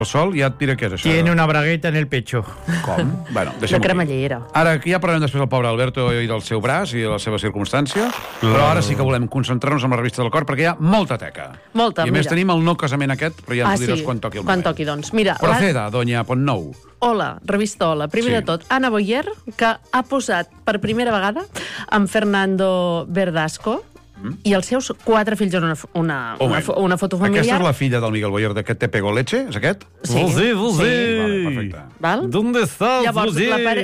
El sol ja et tira què és això? Tiene una bragueta en el pecho. Com? Bueno, De cremallera. Ara, que ja parlarem després del pobre Alberto i del seu braç i de la seva circumstància, però ara sí que volem concentrar-nos en la revista del cor perquè hi ha molta teca. Molta, I a més mira. tenim el no casament aquest, però ja ens ho diràs sí. quan toqui el Quan moment. toqui, doncs. Mira, Proceda, doña Pontnou. Hola, revista Hola. Primer Sí. de tot, Anna Boyer, que ha posat per primera vegada amb Fernando Verdasco i els seus 4 fills en una foto familiar. Aquesta és la filla del Miguel Boyer de que te pegó leche? És aquest? Sí. Vale, perfecte. Val? ¿Dónde estás, Llavors,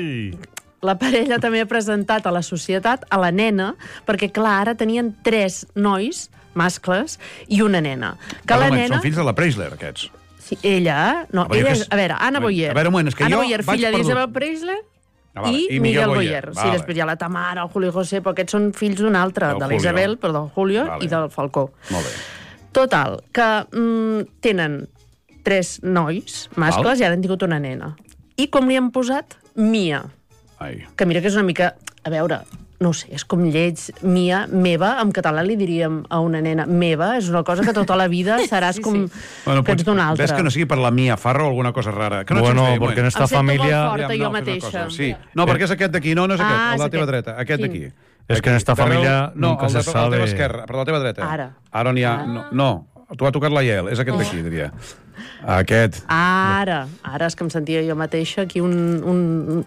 la parella també ha presentat a la societat a la nena, perquè, clar, ara tenien 3 nois mascles i una nena. Que Però, la moment, nena... són fills de la Preisler, aquests. Sí, ella... No, ella és... A veure, Anna Boyer. A veure, un moment, és que Anna jo Boyer, vaig filla perdut. d'Isabel Preisler vale. i Miguel Boyer. Sí, Vale. després hi ha la Tamara, el Julio José, però aquests són fills d'un altre, Del de l'Isabel, Julio. però del Julio Vale. i del Falcó. Molt bé. Total, que tenen 3 nois mascles Val. i ara han tingut una nena. I com li han posat? Mia. Ai. Que mira que és una mica... A veure, no sé, és com lleig. Mia, meva, en català li diríem a una nena meva, és una cosa que tota la vida seràs com que ets d'una altra. Ves que no sigui per la Mia Farro o alguna cosa rara. Que no Bueno, et sents bé, porque en bueno. esta Em sento molt familia... forta jo Aviam, no, mateixa. fes una cosa. Sí. No, perquè és aquest d'aquí, no és aquest, el de la teva és dreta, aquest Quin? d'aquí. Es que en esta Darrere- familia nunca el de se la teva sabe. esquerra, per la teva dreta. Ara. N'hi ha... No, tu ha tocat la Yael, és aquest d'aquí, diria. Aquest. Ara és que em sentia jo mateixa aquí un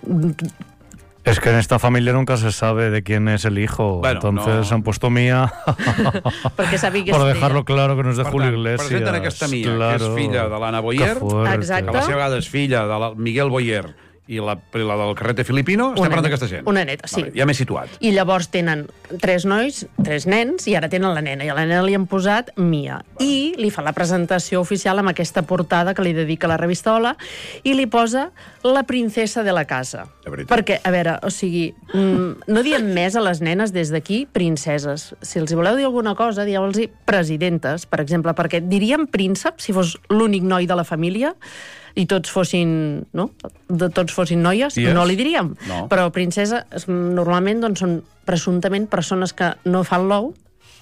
Es que en esta familia nunca se sabe de quién es el hijo. Bueno, Entonces no. han puesto Mía perquè sàpigues por d'ella. dejarlo claro que no es de Per Julio tant, Iglesias. presenten aquesta Mia, que és Claro. filla de l'Anna Boyer, Qué fuerte. Exacte. que a la seva vegada és filla de Miguel Boyer i la del carrete filipino. Estem parlant d'aquesta gent. Una neta, sí. Vale, ja m'he situat. I llavors tenen 3 nois, 3 nens, i ara tenen la nena. I a la nena li han posat Mia. I li fa la presentació oficial amb aquesta portada que li dedica la revista Hola i li posa la princesa de la casa. De veritat. Perquè, a veure, o sigui, no diem més a les nenes des d'aquí princeses. Si els hi voleu dir alguna cosa, dieu-los presidentes, per exemple, perquè diríem príncep si fos l'únic noi de la família i tots fossin, no? Tots fossin noies, Ties? no li diríem. No. Però princesa normalment doncs, són presumptament persones que no fan l'ou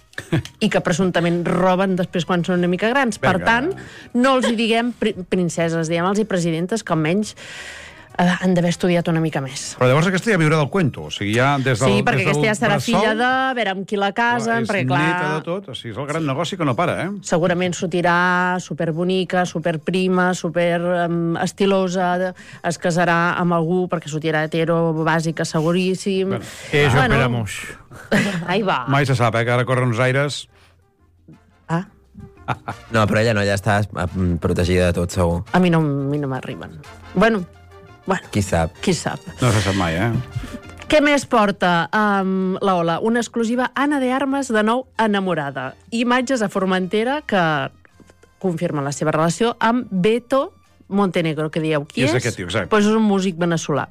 i que presumptament roben després quan són una mica grans. Per Vinga. tant, no els hi diguem princeses, diguem-los presidentes, que almenys han d'haver estudiat una mica més. Però llavors aquesta ja viurà del cuento. O sigui, ja des del Sí, perquè des del aquesta ja serà bressol, filla de... A veure amb qui la casen, és perquè clar... neta de tot. O sigui, és el gran negoci que no para, eh? Segurament sortirà superbonica, superprima, super estilosa, es casarà amb algú perquè sortirà hetero, bàsica, seguríssim. Bueno, Eso esperamos. Ahí va. Mai se sap, que ara corren uns aires... Ah, No, però ella no, ja està protegida de tot, segur. a mi no m'arriben. Bueno, Qui sap? qui sap. No se sap mai, eh? Què més porta la Ola? Una exclusiva Anna de Armas, de nou enamorada. Imatges a Formentera que confirmen la seva relació amb Beto Montenegro, que dieu, qui Qui és? és aquest tio? Exacte. Pues és un músic veneçolà.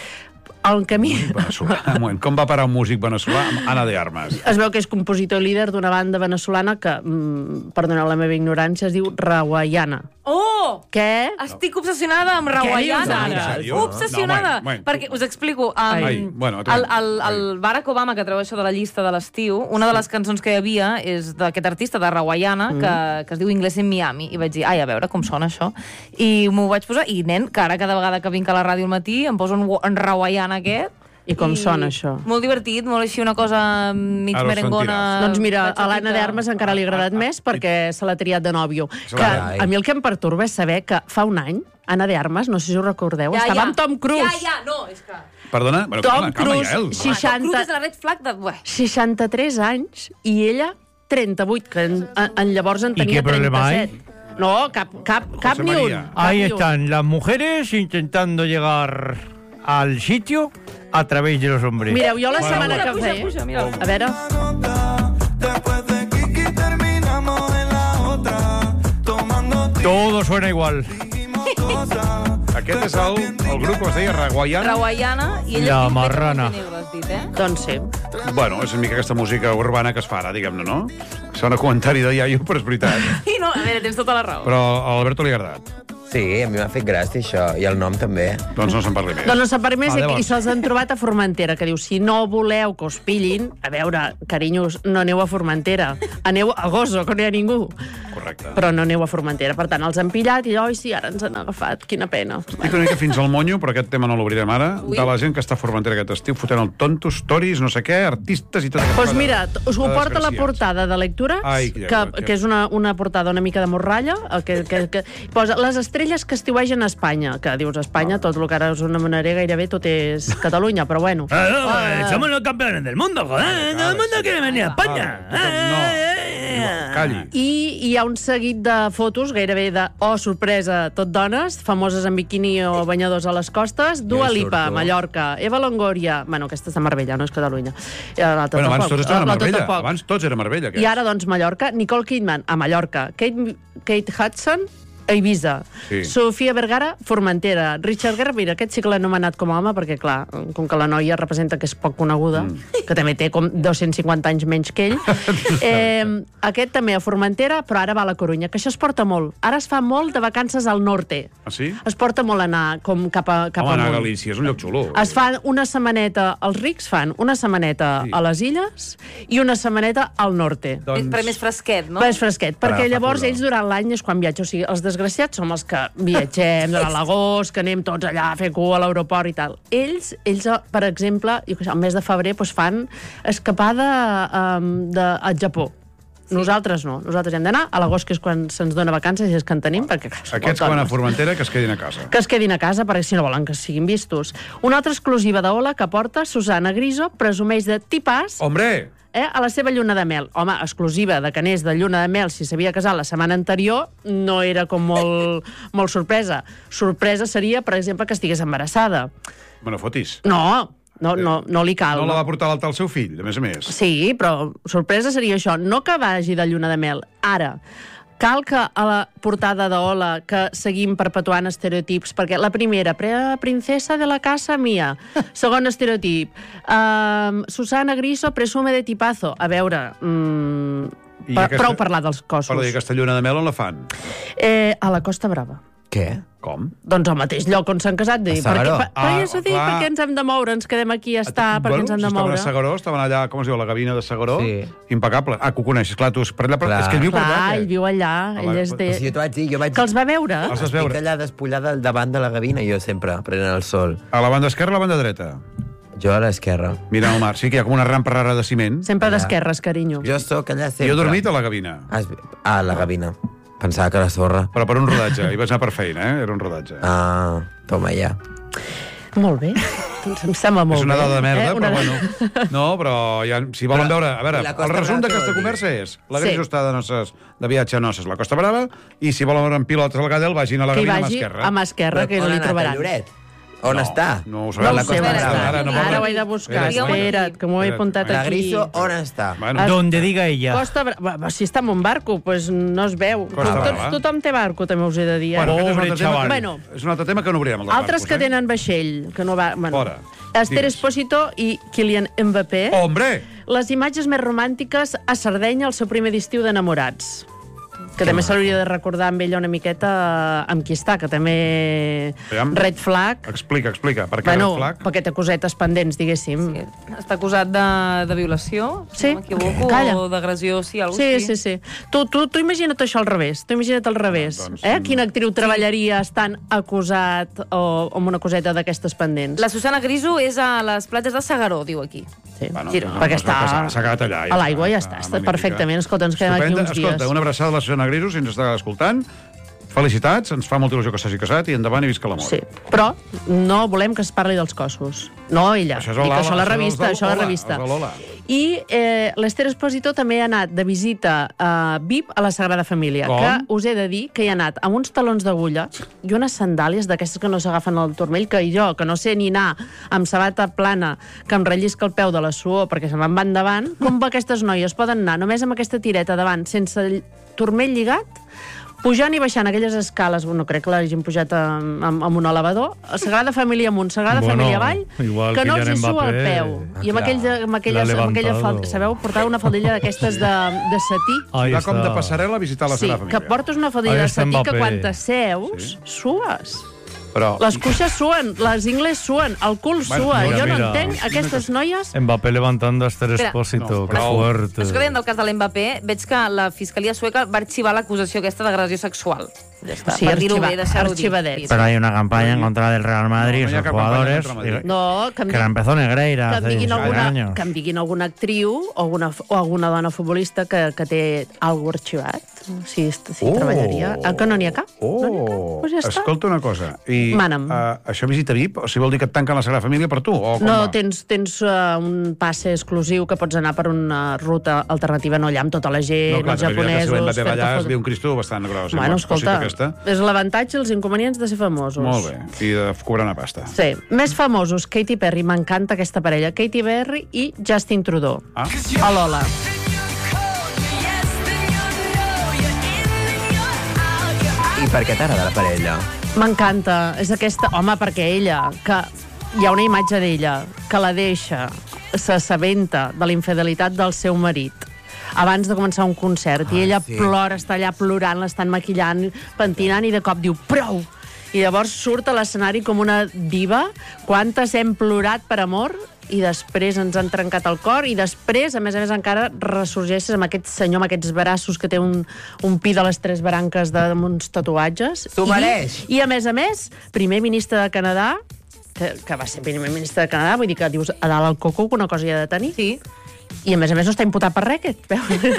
El camí... Veneçolà. Un moment, com va parar un músic veneçolà amb Anna de Armas? Es veu que és compositor i líder d'una banda veneçolana que, perdoneu la meva ignorància, es diu Rawayana. Oh! Què? Estic obsessionada amb dius Rawayana. ara? En sèrio? Obsessionada. No, bueno. Perquè us explico. Ai, bueno, el Barack Obama, que treu això de la llista de l'estiu, una de les cançons que hi havia és d'aquest artista de Rawayana, que es diu Inglés en Miami. I vaig dir, ai, a veure com sona això. I m'ho vaig posar, i nen, que ara cada vegada que vinc a la ràdio al matí em poso en Rawayana aquest. I com sona això? Molt divertit, molt així una cosa mig Ara ho merengona. sentiràs. Doncs mira, a bachatita. l'Anna d'Armes encara li ha agradat més perquè se l'ha triat de nòvio. Que Ai. a mi el que em pertorba és saber que fa un any, Anna d'Armes, no sé si us recordeu, estava amb Tom Cruise. Ja, no, és que... Perdona? Bueno, Tom calma, Cruise, Yael. sí. Tom Cruise és la red flag de... Ué. 63 anys i ella 38, que en llavors en I tenia què problema hay? 37. No, cap ni un. María. Ahí están las mujeres intentando llegar al sitio a través de los hombres. Mireu, jo la setmana que Puja, ve... puja, mira. A veure... Todo suena igual. Aquest és el grup que es deia Rawayana. Rawayana i ella La diu marrana. Beto Montenegro, has dit, eh? Doncs sí. Bueno, és una mica aquesta música urbana que es fa ara, diguem-ne, no? Sona comentari de iaio, però és veritat. I no, a veure, tens tota la raó. Però a l'Alberto li ha agradat. Sí, a mi m'ha fet gràcia això, i el nom també. Doncs no se'n parli més. Doncs no se'n parli més Va, i llavors. se'ls han trobat a Formentera, que diu, si no voleu que us pillin, a veure, carinyos, no aneu a Formentera, aneu a Gozo, que no hi ha ningú. Correcte. Correcte. però no aneu a Formentera. Per tant, els han pillat i, oi, sí, ara ens han agafat. Quina pena. Estic una mica fins al monyo, però aquest tema no l'obrirem ara, de la gent que està a Formentera aquest estiu, fotent el tonto, stories, no sé què, artistes i tot aquest... Doncs mira, us ho porta la portada de Lectura, Ai, que és una portada una mica de morralla, que posa les estrelles que estiuegen a Espanya, que dius Espanya, tot el que ara és una manera gairebé tot és Catalunya, però bueno. Somos los campeones del mundo, joder. Todo el mundo quiere venir a España. Calli. I hi ha un seguit de fotos, gairebé de, sorpresa, tot dones, famoses en biquini o banyadors a les costes, Dua Lipa, Mallorca, Eva Longoria, bueno, aquesta és de Marbella, no és Catalunya. Bueno, abans tots estaven a Marbella, abans tots era Marbella. I ara, doncs, Mallorca, Nicole Kidman, a Mallorca, Kate Hudson, a Ibiza, Sí. Sofia Vergara, Formentera, Richard Gere, mira, aquest sí que l'he anomenat com a home, perquè, clar, com que la noia representa que és poc coneguda, que també té com 250 anys menys que ell. Aquest també a Formentera, però ara va a la Corunya, que això es porta molt. Ara es fa molt de vacances al norte. Ah, sí? Es porta molt anar com cap Home, anar a amunt. Galícia és un lloc xulo. Es fan una setmaneta, els rics fan una setmaneta a les illes i una setmaneta al norte. Però més fresquet, no? És fresquet, perquè llavors frescor. ells durant l'any és quan viatgen. O sigui, els desgraciats som els que viatgem durant l'agost, que anem tots allà a fer cua a l'aeroport i tal. Ells, per exemple, el mes de febrer fan escapada al Japó. Nosaltres no. Nosaltres hem d'anar a l'agost, que és quan se'ns dona vacances, i és que en tenim, perquè... Aquests que van a Formentera, que es quedin a casa. Que es quedin a casa, perquè si no volen que siguin vistos. Una altra exclusiva d'Ola que porta Susana Griso, presumeix de tipàs Hombre! a la seva lluna de mel. Home, exclusiva de que anés de lluna de mel si s'havia casat la setmana anterior, no era com molt sorpresa. Sorpresa seria, per exemple, que estigués embarassada. Bueno, fotis. No li cal. No la va portar a l'altar el seu fill, a més. Sí, però sorpresa seria això. No que vagi de lluna de mel. Ara, cal que a la portada d'Ola que seguim perpetuant estereotips, perquè la primera, princesa de la casa mía. Segon estereotip, Susana Griso presume de tipazo. A veure, prou parlar dels cossos. Perdó, i aquesta lluna de mel on la fan? A la Costa Brava. Què? Com? Doncs al mateix lloc on s'han casat. A S'Agaró. Però ja s'ho dic, clar. per què ens hem de moure? Ens quedem aquí a estar, per què ens hem de moure? Estaven a S'Agaró, estaven allà, com es diu, a la gavina de S'Agaró. Sí. Impecable. Ah, que ho coneixes, clar, tu és per allà, però Clar. és que ell viu per allà. Clar, ell viu allà, ell és de... O sigui, t'ho vaig dir, jo vaig... Que els va veure? Els vas Estic veure. allà despullada al davant de la gavina, jo sempre, prenent el sol. A la banda esquerra o a la banda dreta? Jo a l'esquerra. Mira el mar, sí que hi ha com una rampa rara de ciment. Sempre d'esquerres, carinyo. Jo sóc allà sempre. Jo he dormit a la gavina, A la gavina. Pensava que a la sorra. però per un rodatge. Hi vaig anar per feina, Era un rodatge. Ah, toma ja. Molt bé. Em sembla molt bé. És una dada de merda, Una però dada- bueno. No, però ja, si volen veure... A veure, la Costa el resum Brava d'aquesta què vol dir? conversa és la Sí. Griso està de noces, de viatge a noces, la Costa Brava, i si volen veure en pilotes al Gadel, vagin a la Que hi gavina a mà vagi esquerra. a mà esquerra, que on no ha li anat, a trobaran. Lloret? On No, està? no ho No sabem. ho la sé, Costa on Brava. està. Ara no Ara vol- ho he de buscar. Espera't. Espera't, que m'ho he apuntat La aquí. Griso, on està? Bueno, Donde diga ella. Costa Brava. Si està en un barco, pues no es veu. Costa Brava. Tothom té barco, també us he de dir. bueno, aquest és un Pobre altre tema, xaval. Bueno. és un altre tema que no obrirem, el dels Altres barcos, que tenen vaixell, que no va... Bueno, Fora. Esther Digues. Espósito i Kylian Mbappé. Hombre! Les imatges més romàntiques a Sardenya, el seu primer estiu d'enamorats. Que també s'hauria de recordar amb ella una miqueta amb qui està, que també... Aviam. Red flag. Explica. Per què Bueno, red flag? perquè té cosetes pendents, diguéssim. Està acusat de violació, Sí. si no m'equivoco, Calla. o d'agressió, sí, alguna Sí. Tu imagina't això al revés. Tu imagina't al revés. Doncs, Quina actriu treballaria estant acusat o amb una coseta d'aquestes pendents? La Susana Griso és a les platges de S'Agaró, diu aquí. Sí, Bueno, sí, no, perquè no es veu que està s'ha quedat allà. a l'aigua, ja està magnífica. perfectament. Escolta, ens quedem aquí Estupenda. uns Escolta, dies. una abraçada a la Susana Griso, si ens està escoltant. Felicitats, ens fa molta il·lusió que s'hagi casat i endavant i visca l'amor. Sí, però no volem que es parli dels cossos. No ella. Això és Dic l'Ola, això a la això és revista, el això a la Ola, revista. és l'Ola. I l'Esther Espósito també ha anat de visita VIP a la Sagrada Família, Com? que us he de dir que hi ha anat amb uns talons d'agulla i unes sandàlies d'aquestes que no s'agafen al turmell, que jo, que no sé ni anar amb sabata plana, que em rellisca el peu de la suor perquè se me'n va endavant, com aquestes noies poden anar només amb aquesta tireta davant, sense el turmell lligat, pujant i baixant aquelles escales, no crec que l'hagin pujat amb un elevador, Sagrada Família amunt, Sagrada Família avall, igual que no els hi Kylian sua el Mbappé. peu. I amb, amb aquella levantado. sabeu, portar una faldilla d'aquestes de setí, Ahí Va com de està. passarel·la a visitar la sí, Sagrada que Família. portes una faldilla Ahí de està setí que Mbappé. quan t'asseus, sues. Però... Les cuixes suen, les ingles suen, el cul sua. mira, Jo no mira. entenc aquestes noies... Mbappé levantando a Esther Espera. Expósito, No, que prou. fuerte. Això que dèiem del cas de l'Mbappé, veig que la Fiscalia sueca va arxivar l'acusació aquesta d'agressió sexual. Ja està, Sí, per dir-ho bé, deixar-ho dir. arxivadet. Pero hay una campaña en contra del Real Madrid No, y no hi ha sus cap campanya jugadores contra Madrid. No, que em que la empezó Negreira que em hace diguin 17 años. que em diguin alguna actriu o alguna dona futbolista que té alguna arxivat. Sí, treballaria. Que no n'hi ha cap? No n'hi ha cap? Pues ja està. Escolta una cosa. Mana'm. Això visita VIP? O sigui, vol dir que et tanquen la Sagrada Família per tu? O com No, va? tens un passe exclusiu que pots anar per una ruta alternativa, no allà amb tota la gent, clar, els és veritat que japonesos... si l'Mbappé va fent-te allà es fotos. viu un Cristo bastant gros. Bueno, escolta, Aquesta. és l'avantatge i els inconvenients de ser famosos. Molt bé. I de cobrar una pasta. Sí. Més famosos, Katy Perry, m'encanta aquesta parella. Katy Perry i Justin Trudeau. Ah? A Lola. I per què t'agrada la parella? M'encanta. És aquesta... Home, perquè ella, que hi ha una imatge d'ella que la deixa, s'assabenta de la infidelitat del seu marit abans de començar un concert, i ella plora, està allà plorant, l'estan maquillant, pentinant, i de cop diu, prou! I llavors surt a l'escenari com una diva. Quantes hem plorat per amor, i després ens han trencat el cor, i després, a més, encara ressorgeixes amb aquest senyor, amb aquests braços que té un pi de les 3 branques amb uns tatuatges. T'ho mereix. I, a més, primer ministre de Canadà, que va ser primer ministre de Canadà, vull dir que dius, a dalt el coco, que una cosa hi ha de tenir. Sí. I, a més, no està imputat per res, aquest.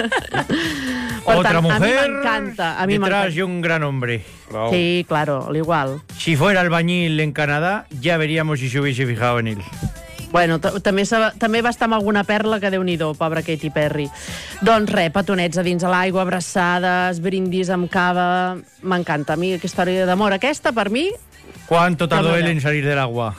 Otra a mi mujer m'encanta. A mi detrás m'encanta. de un gran hombre. Prou. Sí, claro, al igual. Si fuera albañil en Canadá, ya veríamos si se hubiese fijado en él. Bueno, també va estar amb alguna perla que Déu-n'hi-do, pobra Katy Perry. Doncs res, petonets a dins a l'aigua, abraçades, brindis amb cava... M'encanta. A mi aquesta història d'amor aquesta, per mi... ¿Cuánto tardó Vamos él allá. en salir del agua?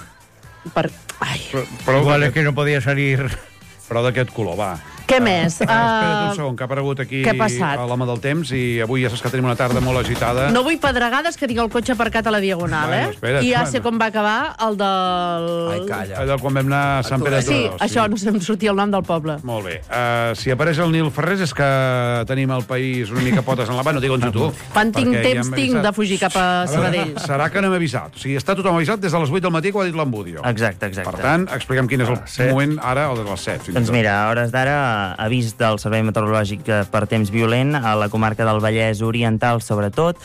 Ai, Però Igual es que no podía salir. Però d'aquest color, va. què més? Espera't un segon, que ha aparegut aquí què ha passat? l'home del temps, i avui ja saps que tenim una tarda molt agitada. No vull pedregades, que tinc el cotxe aparcat a la Diagonal, Bueno, espera't, I ja bueno. sé com va acabar el del... Ai, calla. Allò quan vam anar a Sant Pere de Sí, Torelló. això, no sé on sortia el nom del poble. Molt bé. Si apareix el Nil Ferrés és que tenim el país una mica potes en la mà, no digue'ns tu. Quan tinc perquè ja temps hem tinc avisat. de fugir cap a Sabadell. Serà que no hem avisat. O sigui, està tothom avisat des de les 8 del matí, que ho ha dit l'Embudio. Exacte, exacte. Per tant, expliquem quin és el set. moment ara, o de les 7. Doncs mira, a hores d'ara, avís del Servei Meteorològic per temps violent a la comarca del Vallès Oriental, sobretot.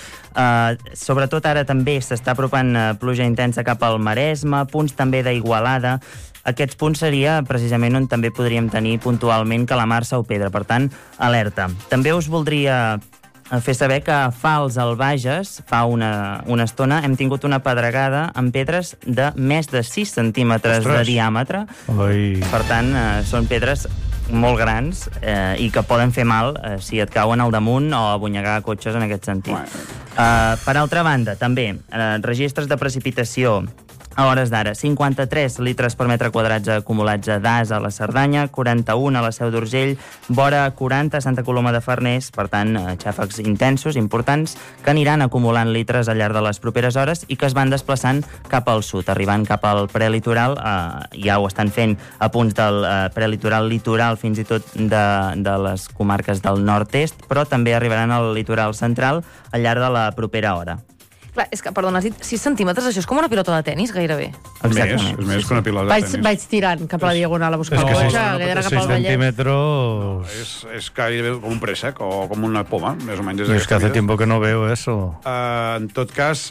Sobretot ara també s'està apropant pluja intensa cap al Maresme, punts també d'Igualada. Aquests punts seria precisament on també podríem tenir puntualment calamarsa o pedra. Per tant, alerta. També us voldria fer saber que a Fals, al Bages, fa una estona, hem tingut una pedregada amb pedres de més de 6 centímetres de Ostres. diàmetre. Ai. Per tant, són pedres molt grans i que poden fer mal si et cauen al damunt o abunyegar cotxes en aquest sentit. Per altra banda, també, registres de precipitació a hores d'ara, 53 litres per metre quadrats acumulats a Das, a la Cerdanya, 41 a la Seu d'Urgell, vora 40 a Santa Coloma de Farners, per tant, xàfecs intensos, importants, que aniran acumulant litres al llarg de les properes hores i que es van desplaçant cap al sud, arribant cap al prelitoral, ja ho estan fent a punts del prelitoral, litoral, fins i tot de les comarques del nord-est, però també arribaran al litoral central al llarg de la propera hora. Clar, és que, perdona, has dit 6 centímetres, això és com una pilota de tennis, gairebé. Exactament. És més que una pilota de tenis. Vaig tirant cap a la Diagonal a buscar És el que cotxe, sí, que era cap 6 al Vallès. centímetros... És gairebé com un préssec o com una poma, més o menys. Es que hace tiempo que no veo eso. En tot cas,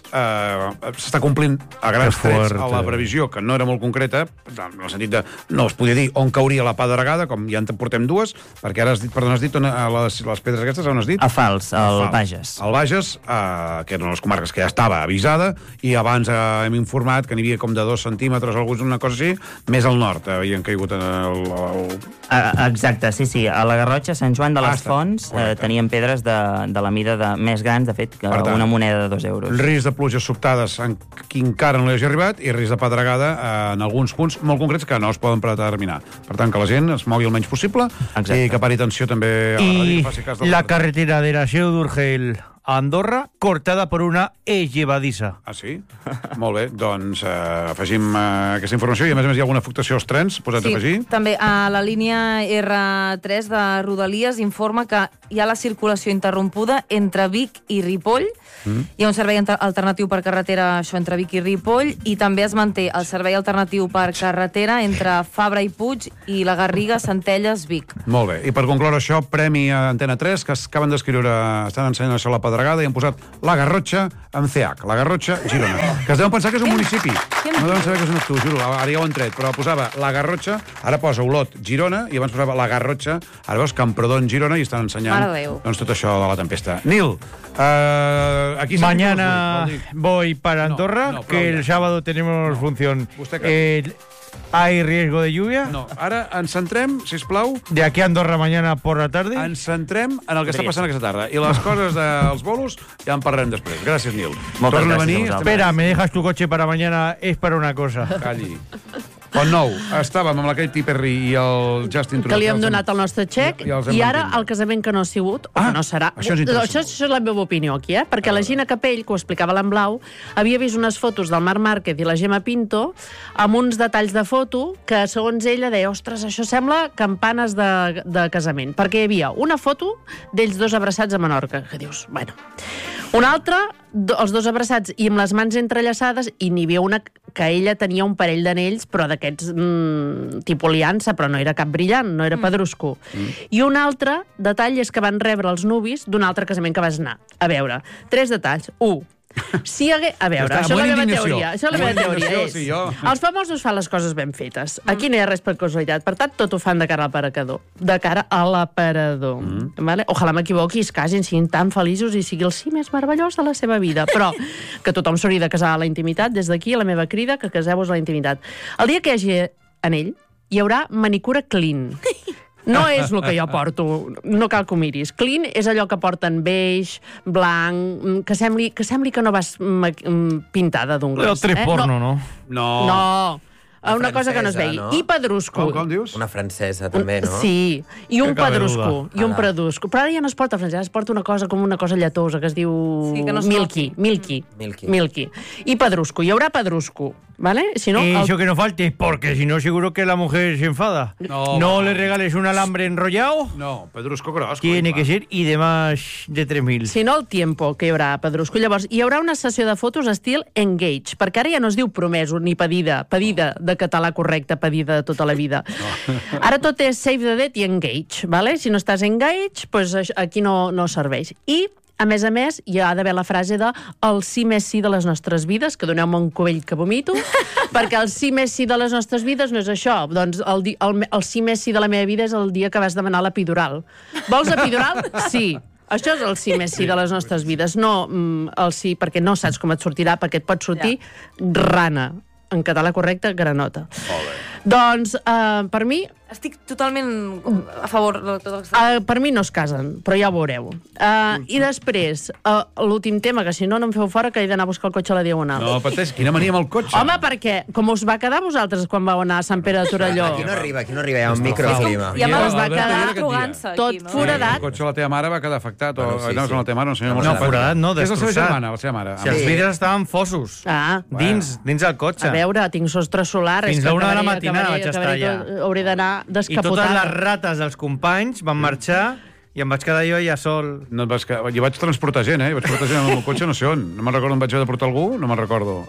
s'està complint a grans Que trets fuerte. a la previsió, que no era molt concreta, en el sentit de no es podia dir on cauria la pedregada, com ja en portem dues, perquè ara has dit, perdona, has dit on, les pedres aquestes, on has dit? A Fals, al Fals. Bages. Al Bages, que eren les comarques que ja estava avisada, i abans hem informat que n'hi havia com de 2 centímetres o una cosa així, més al nord havien caigut Exacte, sí. A la Garrotxa, Sant Joan de les està. Fonts, Correcte. teníem pedres de la mida més grans, de fet, que Per tant, una moneda de 2 euros. El risc de pluges sobtades que encara no hi hagi arribat, i risc de pedregada en alguns punts molt concrets que no es poden predeterminar. Per tant, que la gent es mogui el menys possible. Exacte. I que pari atenció també a la ràdio, Y que faci cas del la carretera de la Seu d'Urgell a Andorra cortada por una llevadissa. Ah, sí? Molt bé, doncs afegim aquesta informació i a més hi ha alguna afectació als trens, posat a afegir. També a la línia R3 de Rodalies informa que hi ha la circulació interrompuda entre Vic i Ripoll. Hi ha un servei alternatiu per carretera, això, entre Vic i Ripoll, i també es manté el servei alternatiu per carretera entre Fabra i Puig i la Garriga, Centelles, Vic. Molt bé, i per concloure això, premi a Antena 3, que acaben d'escriure, estan ensenyant això a la Pedregada, i han posat la Garrotxa amb CH, la Garrotxa, Girona. Que es deuen pensar que és un municipi. No deuen saber que és un actiu, juro, ara ja ho han tret, però posava la Garrotxa, ara posa Olot, Girona, i abans posava la Garrotxa, ara veus Camprodon, Girona, i estan ensenyant doncs, tot això de la tempesta. Nil, aquí mañana voy para Andorra, que el sábado tenemos función. ¿Hay riesgo de lluvia? No, ara ens centrem, sisplau... De aquí a Andorra mañana por la tarde? Ens centrem en el que està passant aquesta tarda. I les coses dels bolos ja en parlarem després. Gràcies, Nil. Moltes gràcies. Espera, me dejas tu coche para mañana, es para una cosa. Calli. Pont Nou, estàvem amb la Katy Perry i el Justin Trudeau. Que li hem donat el nostre xec, i ara el casament que no ha sigut, o que no serà. Això és la meva opinió aquí, perquè la Gina Capell, que ho explicava l'en Blau, havia vist unes fotos del Marc Márquez i la Gemma Pinto amb uns detalls de foto que, segons ella, deia, ostres, això sembla campanes de casament, perquè hi havia una foto d'ells dos abraçats a Menorca, que dius, bueno... Una altra, els dos abraçats i amb les mans entrellaçades, i n'hi havia una que ella tenia un parell d'anells, però d'aquests tipus aliança, però no era cap brillant, no era pedrusco. I un altre detall és que van rebre els nuvis d'un altre casament que vas anar. A veure, 3 detalls. 1. Si hagués... A veure, això és la meva teoria. Això és la meva teoria. Els famosos fan les coses ben fetes. Aquí no hi ha res per casualitat. Per tant, tot ho fan de cara a l'aparador. De cara a l'aparador. Vale? Ojalà m'equivoqui, es casin, siguin tan feliços i sigui el sí més meravellós de la seva vida. Però que tothom s'hauria de casar a la intimitat. Des d'aquí, la meva crida, que caseu-vos a la intimitat. El dia que hi hagi anell, hi haurà manicura clean. No és el que jo porto, no cal que ho miris. Clean és allò que porten beix, blanc, que sembli que no vas pintada d'ungles. El tres porno, no? No. Una cosa que no es vegi. No? I pedrusco. Com dius? Una francesa, també, no? Sí, i un Que pedrusco. cabeluda. I un pedrusco. Però ara ja no es porta francesa, es porta una cosa com una cosa lletosa que es diu Sí, que no es Milky. I pedrusco. Hi haurà pedrusco, ¿vale? Si no, Eso que no falte, porque si no seguro que la mujer se enfada. No, le regales un alambre enrollado. No, pedrusco gros. Tiene que ser, y de más de 3.000. Si no, el tiempo que hi haurà pedrusco. Llavors, hi haurà una sessió de fotos estil engage, perquè ara ja no es diu promeso ni pedida de català correcte, pedida de tota la vida. Ara tot és save the date i engage, ¿vale? Si no estàs engage, pues aquí no serveix. I a més, hi ha d'haver la frase de el sí més sí de les nostres vides, que doneu-me un cubell que vomito, perquè el sí més sí de les nostres vides no és això. Doncs el sí més sí de la meva vida és el dia que vas demanar l'epidural. Vols epidural? Sí. Això és el sí més sí de les nostres vides. No el sí perquè no saps com et sortirà, perquè et pot sortir rana. En català correcte, granota. Doncs, per mi... Estic totalment a favor de tot el que està. Per mi no es casen, però ja ho veureu. I després, l'últim tema, que si no, no em feu fora, que he d'anar a buscar el cotxe a la Diagonal. No, pateix, quina mania amb el cotxe. Home, perquè, com us va quedar vosaltres quan vau anar a Sant Pere de Torelló? Aquí no arriba, hi ha un microclima. Ja us va Albert, quedar mira què et arrogant-se tot aquí, no? foradat. El cotxe de la teva mare va quedar afectat. Bueno, sí, no, sí. la teva mare, no, senyor No, foradat no, Què és la seva destrossat. germana, la seva mare? Si els vidres estaven fosos. Dins del cotxe. A veure, tinc sostre solar. Fins és que a 1 de la acabaré- matinada acabaré- vaig estar acabaré allà. tot- Hauré d'anar I totes descapotada. les rates dels companys van marxar i em vaig quedar jo allà sol. No et vas quedar... Jo vaig transportar gent, Vaig portar gent amb el meu cotxe, no sé on. No me'n recordo on vaig haver de portar algú, no me'n recordo.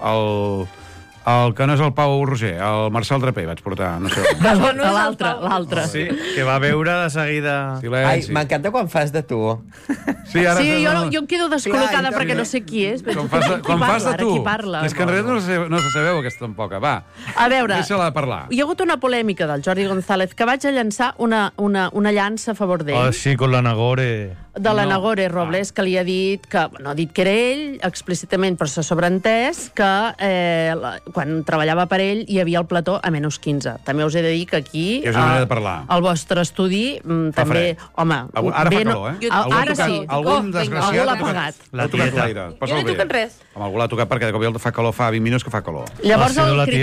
El que no és el Pau Roger, el Marcel Draper vaig portar, no sé on. L'altre. Sí, que va veure de seguida... Ai, Silenci. m'encanta quan fas de tu. Sí, ara Sí, jo em quedo descol·locada Clar, perquè no sé qui és. Quan fas de tu. Qui parla? És que en realitat no se sabeu aquesta tampoc. Va, A veure, deixa-la parlar. hi ha hagut una polèmica del Jordi González que vaig a llançar una llança a favor d'ell. Ah, sí, con la Nagore. De la Nagore Robles, que li ha dit que, no ha dit que era ell, explícitament, però s'ha sobreentès que quan treballava per ell, hi havia el plató a menys 15. També us he de dir que aquí... És una manera de parlar. El vostre estudi també... Fred. Home... Ara fa calor, Ara sí. Algun desgraciat... Algú l'ha pagat. L'ha tocat l'aire. Jo no he tocat res. Home, algú l'ha tocat perquè de cop fa calor, fa 20 minuts que fa calor. Llavors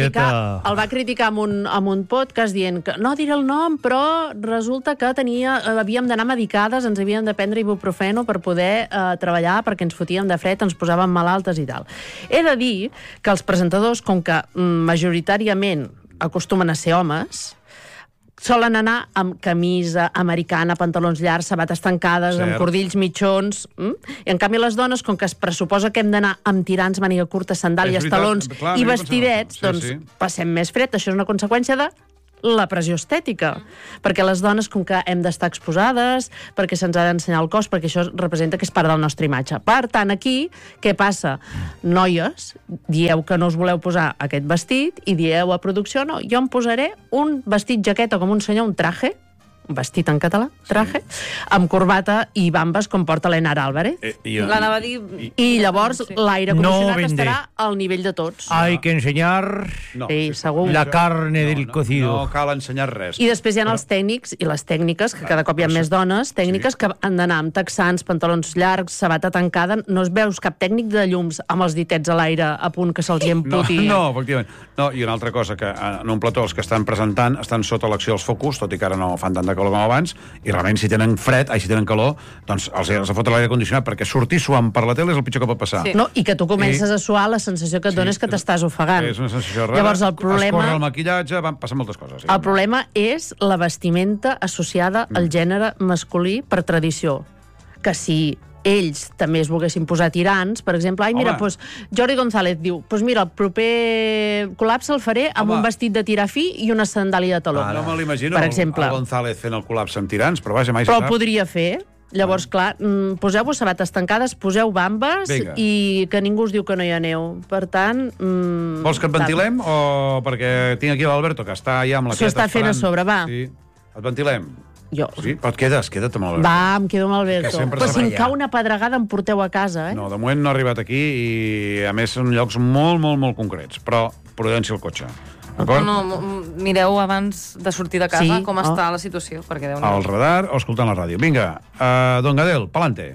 el va criticar amb un podcast dient que no diré el nom, però resulta que havíem d'anar medicades, ens havíem de prendre ibuprofeno per poder treballar, perquè ens fotíem de fred, ens posàvem malaltes i tal. He de dir que els presentadors, com que majoritàriament acostumen a ser homes, solen anar amb camisa americana, pantalons llargs, sabates tancades, amb cordills mitjons. I en canvi les dones, com que es pressuposa que hem d'anar amb tirants, màniga curta, sandàlies, talons i vestidets, doncs passem més fred. Això és una conseqüència de la pressió estètica, perquè les dones, com que hem d'estar exposades, perquè se'ns ha d'ensenyar el cos, perquè això representa que és part de la nostra imatge. Per tant, aquí, què passa? Noies, dieu que no us voleu posar aquest vestit i dieu a producció, no, jo em posaré un vestit jaqueta com un senyor, un traje, un vestit en català, traje, amb corbata i bambes com porta l'Enar Álvarez. L'anava a dir... I llavors l'aire condicionat estarà al nivell de tots. Hay que ensenyar la carne del cocido. No cal ensenyar res. I després hi ha els tècnics i les tècniques, que cada cop hi ha més dones, tècniques que han d'anar amb texans, pantalons llargs, sabata tancada. No es veus cap tècnic de llums amb els ditets a l'aire a punt que se'ls emputi. No, efectivament. No, i una altra cosa, que en un plató els que estan presentant estan sota l'acció dels focus, tot i que ara no fan tant de calor com abans, i realment si tenen si tenen calor, doncs els fot l'aire condicionat, perquè sortir suant per la tele és el pitjor que pot passar. No, i que tu comences a suar, la sensació que et dones que t'estàs ofegant. És una sensació rara. Llavors el problema... Escorre el maquillatge, passen moltes coses. El problema és la vestimenta associada al gènere masculí per tradició. Que si ells també es volguessin posar tirants, per exemple, doncs Jordi González diu, doncs mira, el proper col·lapse el faré amb un vestit de tirar fi i una sandàlia de taló. No me l'imagino, per exemple. el González fent el col·lapse amb tirants, però vaja, mai se sap. Però el podria fer. Llavors, clar, poseu-vos sabates tancades, poseu bambes i que ningú us diu que no hi ha neu. Per tant... Vols que et ventilem o perquè tinc aquí l'Alberto, que està allà amb la tieta esperant? S'ho està fent a sobre, va. Sí. Et ventilem? Jo. Sí? Però queda't amb l'Alberto. Va, em quedo amb l'Alberto. Però si em cau una pedregada em porteu a casa, No, de moment no ha arribat aquí i, a més, són llocs molt, molt, molt concrets. Però prudència al cotxe. No, mireu abans de sortir de casa com està la situació. Al radar o escoltant la ràdio. Vinga, Don Gadel, pa'lante.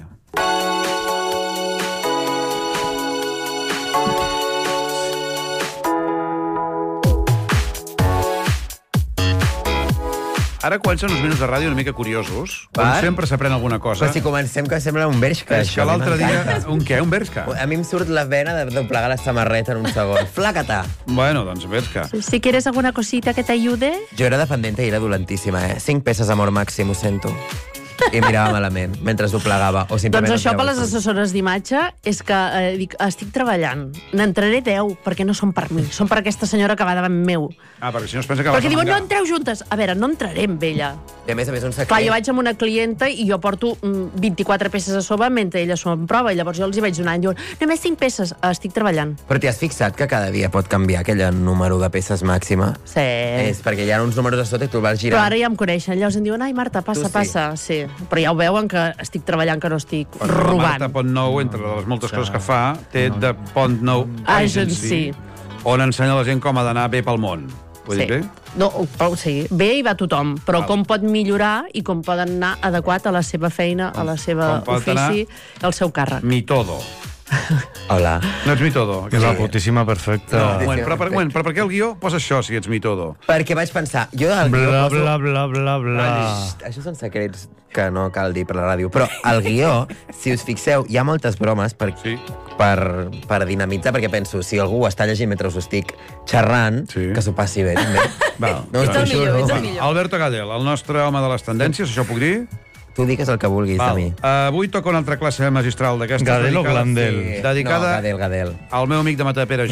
Ara comencen uns minuts de ràdio una mica curiosos, on sempre s'aprèn alguna cosa. Però si comencem que sembla un Bershka. És que l'altre dia... Un què? Un Bershka? A mi em surt la vena de doblegar la samarreta en un segon. Flacata! Bueno, doncs Bershka. Si quieres alguna cosita que t'ayude... Jo era dependenta i era dolentíssima, 5 peces amor màxim, ho sento. I mirava malament, mentre doblegava. Doncs això per les assessores d'imatge és que dic, estic treballant. N'entraré 10, perquè no són per mi. Són per aquesta senyora que va davant meu. Perquè si no es pensa que perquè diuen, no entreu juntes. A veure, no entraré amb ella. I a més un secret. Clar, jo vaig amb una clienta i jo porto 24 peces a sobre mentre ella s'ho en prova. I llavors jo els hi vaig donar i diuen, només 5 peces, estic treballant. Però t'hi has fixat que cada dia pot canviar aquell número de peces màxima? Sí. És perquè hi ha uns números a sota i tu vas girant. Però ara ja em coneixen. Llavors em diuen, ai, Marta, passa. Sí. Però ja ho veuen que estic treballant, que no estic robant. Marta Pontnou, entre les moltes coses que fa, té de Pontnou Agency, on ensenya a la gent com ha d'anar bé pel món. Ho he dit bé? No, sí, bé hi va tothom, però com pot millorar i com pot anar adequat a la seva feina, a la seva ofici, al seu càrrec. Mi todo. Hola. No ets mi todo. És la putíssima perfecta. Però per què el guió posa això, si ets mi todo? Perquè vaig pensar, jo del guió bla, poso... bla, bla, bla, bla. Això són secrets que no cal dir per la ràdio. Però el guió, si us fixeu, hi ha moltes bromes per dinamitzar, perquè penso, si algú està llegint mentre us estic xerrant, que s'ho passi bé, també. És el millor. Alberto Gadel, el nostre home de les tendències, això puc dir? Tu digues el que vulguis de mi. Avui toca una altra classe magistral d'aquesta. Gadel o Glandel? Dedicada Gadel. al meu amic de Matadepera,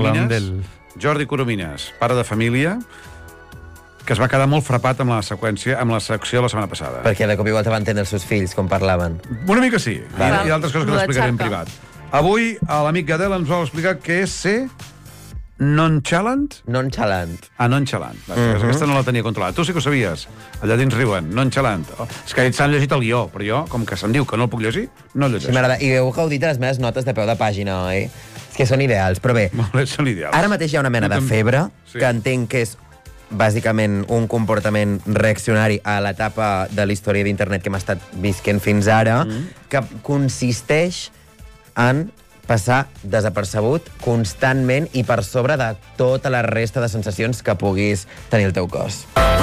Jordi Coromines, pare de família, que es va quedar molt frapat amb la seqüència, amb la secció de la setmana passada. Perquè de cop igual te van entendre els seus fills, com parlaven. Una mica sí, i altres coses que t'explicaré en privat. Avui l'amic Gadel ens vol explicar què és ser nonchalant? Nonchalant. Nonchalant. Aquesta no la tenia controlada. Tu sí que ho sabies. Allà dins riuen. Nonchalant. És que ells s'han llegit el guió, però jo, com que se'm diu que no el puc llegir, no el llegeixo. I heu gaudit de les meves notes de peu de pàgina, oi? És que són ideals, però bé. Molt bé, són ideals. Ara mateix hi ha una mena de febre, que entenc que és bàsicament un comportament reaccionari a l'etapa de la història d'internet que hem estat visquent fins ara, que consisteix en passar desapercebut constantment i per sobre de tota la resta de sensacions que puguis tenir el teu cos.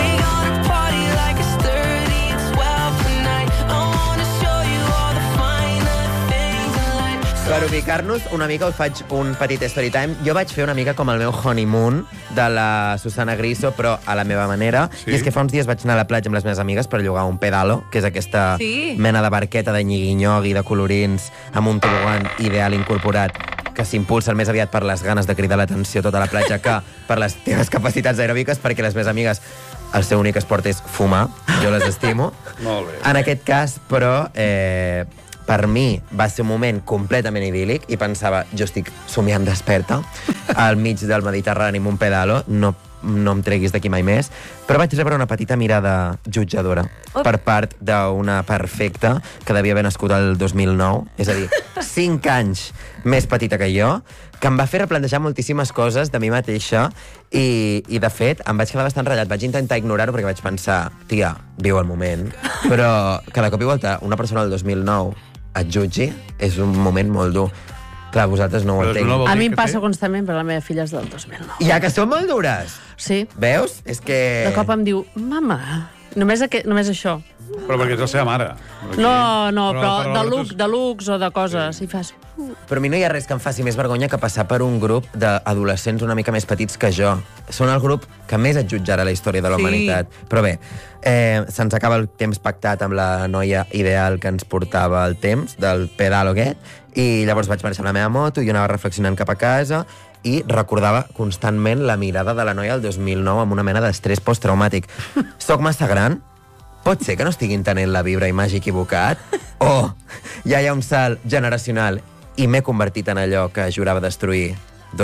Per ubicar-nos una mica us faig un petit story time. Jo vaig fer una mica com el meu honeymoon de la Susana Griso, però a la meva manera. Sí. I és que fa uns dies vaig anar a la platja amb les meves amigues per llogar un pedalo, que és aquesta mena de barqueta de nyigui-nyogui, de colorins, amb un tobogan ideal incorporat, que s'impulsen més aviat per les ganes de cridar l'atenció a tota la platja que per les teves capacitats aeròbiques, perquè les meves amigues el seu únic esport és fumar. Jo les estimo. Molt bé. En aquest cas, però, per mi va ser un moment completament idíl·lic i pensava, jo estic somiant desperta al mig del Mediterrani amb un pedalo, no em treguis d'aquí mai més, però vaig rebre una petita mirada jutjadora per part d'una perfecta que devia haver nascut el 2009, és a dir, 5 anys més petita que jo, que em va fer replantejar moltíssimes coses de mi mateixa i de fet, em vaig quedar bastant ratllat. Vaig intentar ignorar-ho perquè vaig pensar, tia, viu el moment, però cada cop i volta una persona del 2009 et jutgi és un moment molt dur. Clar, vosaltres no ho entenc. A mi em passa constantment, però la meva filla és del 2009. Ja que són molt dures! Sí. Veus? És que... De cop em diu, mama, només això. Però perquè és la seva mare. No, però de looks o de coses. I fas... Però a mi no hi ha res que em faci més vergonya que passar per un grup d'adolescents una mica més petits que jo. Són el grup que més et jutjarà la història de la humanitat. Però bé, se'ns acaba el temps pactat amb la noia ideal que ens portava el temps, del pedalo aquest, i llavors vaig marxar amb la meva moto i jo anava reflexionant cap a casa i recordava constantment la mirada de la noia del 2009 amb una mena d'estrès posttraumàtic. Soc massa gran? Pot ser que no estigui entenent la vibra i m'hagi equivocat? O ja hi ha un salt generacional i m'he convertit en allò que jurava destruir,